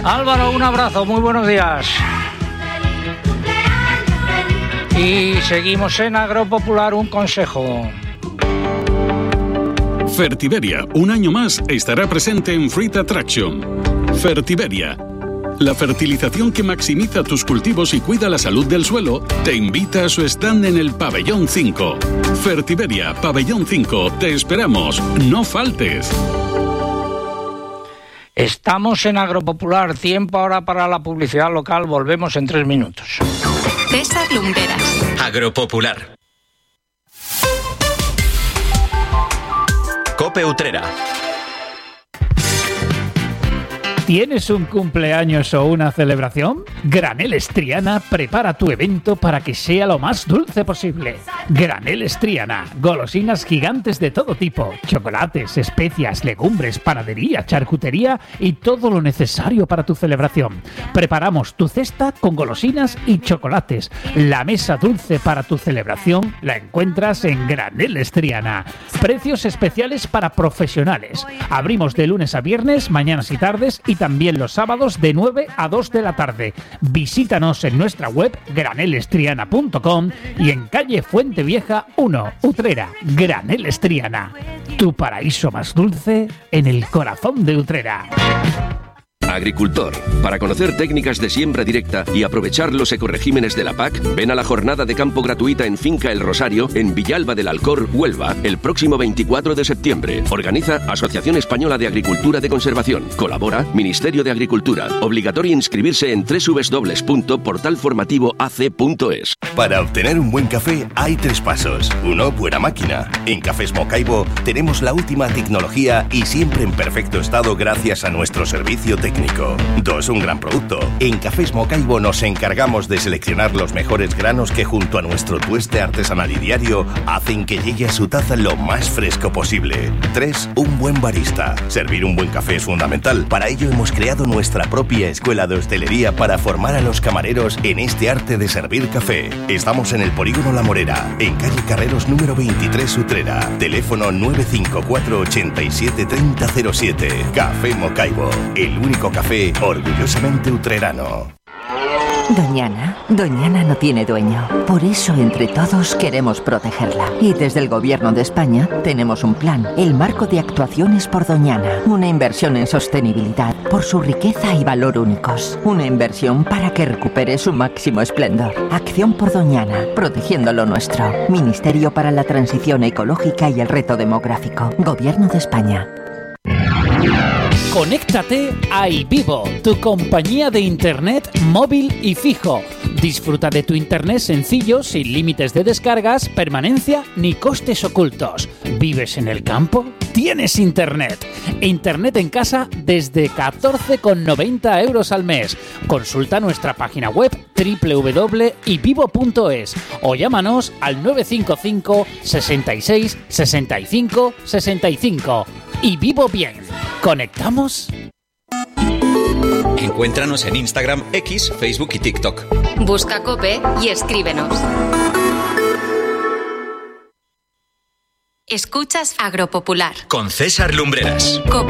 Álvaro, un abrazo, muy buenos días. Y seguimos en Agropopular, un consejo. Fertiberia, un año más, estará presente en Fruit Attraction. Fertiberia, la fertilización que maximiza tus cultivos y cuida la salud del suelo, te invita a su stand en el Pabellón 5. Fertiberia, Pabellón 5, te esperamos, no faltes. Estamos en Agropopular, tiempo ahora para la publicidad local, volvemos en 3 minutos. César Lumbreras. Agropopular. Cope Utrera. ¿Tienes un cumpleaños o una celebración? Graneles Triana prepara tu evento para que sea lo más dulce posible. Graneles Triana, golosinas gigantes de todo tipo, chocolates, especias, legumbres, panadería, charcutería y todo lo necesario para tu celebración. Preparamos tu cesta con golosinas y chocolates. La mesa dulce para tu celebración la encuentras en Graneles Triana. Precios especiales para profesionales. Abrimos de lunes a viernes, mañanas y tardes, y también los sábados de 9 a 2 de la tarde. Visítanos en nuestra web granelestriana.com y en calle Fuente Vieja 1, Utrera. Graneles Triana, tu paraíso más dulce en el corazón de Utrera. Agricultor, para conocer técnicas de siembra directa y aprovechar los ecoregímenes de la PAC, ven a la jornada de campo gratuita en Finca El Rosario, en Villalba del Alcor, Huelva, el próximo 24 de septiembre. Organiza Asociación Española de Agricultura de Conservación. Colabora Ministerio de Agricultura. Obligatorio inscribirse en www.portalformativoac.es. Para obtener un buen café hay 3 pasos. 1, buena máquina. En Cafés Mocaibo tenemos la última tecnología y siempre en perfecto estado gracias a nuestro servicio técnico. 2, un gran producto. En Cafés Mocaibo nos encargamos de seleccionar los mejores granos que junto a nuestro tueste artesanal y diario hacen que llegue a su taza lo más fresco posible. 3, un buen barista. Servir un buen café es fundamental. Para ello hemos creado nuestra propia escuela de hostelería para formar a los camareros en este arte de servir café. Estamos en el Polígono La Morera, en calle Carreros número 23 Utrera. Teléfono 954 87 3007. Café Mocaibo, el único café orgullosamente utrerano. Doñana no tiene dueño. Por eso entre todos queremos protegerla. Y desde el Gobierno de España tenemos un plan, el Marco de Actuaciones por Doñana. Una inversión en sostenibilidad por su riqueza y valor únicos. Una inversión para que recupere su máximo esplendor. Acción por Doñana, protegiendo lo nuestro. Ministerio para la Transición Ecológica y el Reto Demográfico. Gobierno de España. Conéctate a iVivo, tu compañía de internet móvil y fijo. Disfruta de tu internet sencillo, sin límites de descargas, permanencia ni costes ocultos. ¿Vives en el campo? Tienes internet. Internet en casa desde 14,90 euros al mes. Consulta nuestra página web www.ivivo.es o llámanos al 955 66 65 65. Y vivo bien. ¿Conectamos? Encuéntranos en Instagram, X, Facebook y TikTok. Busca COPE y escríbenos. Escuchas Agropopular. Con César Lumbreras. COPE.